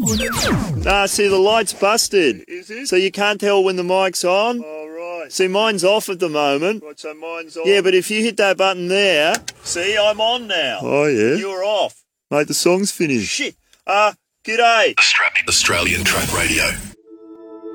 Nah, see, the light's busted. Is it? So you can't tell when the mic's on. Oh, right. See, mine's off at the moment. Right, so mine's on. Yeah, but if you hit that button there, see, I'm on now. Oh, yeah? You're off. Mate, the song's finished. Shit. G'day. Australian Trap Radio.